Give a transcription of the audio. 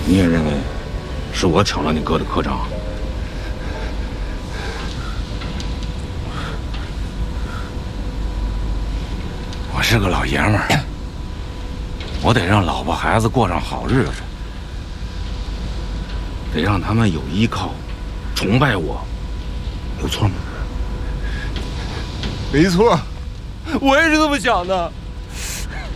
你也认为是我抢了你哥的科长？我是个老爷们儿，我得让老婆孩子过上好日子，得让他们有依靠，崇拜我，有错吗？ 没错，我也是这么想的。